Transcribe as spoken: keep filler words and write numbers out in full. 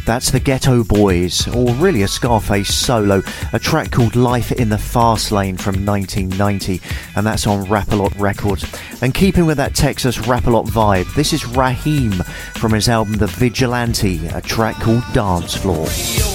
That's the Ghetto Boys, or really a Scarface solo, a track called Life in the Fast Lane from nineteen ninety, and that's on Rap-A-Lot Records. And keeping with that Texas Rap-A-Lot vibe, this is Raheem from his album The Vigilante, a track called Dance Floor.